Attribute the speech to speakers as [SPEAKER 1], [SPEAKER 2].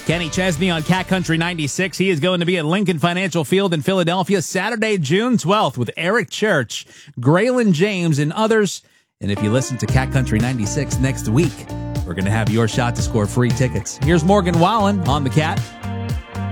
[SPEAKER 1] Kenny Chesney on Cat Country 96. He is going to be at Lincoln Financial Field in Philadelphia Saturday, June 12th with Eric Church, Graylin James, and others. And if you listen to Cat Country 96 next week, we're going to have your shot to score free tickets. Here's Morgan Wallen on the Cat.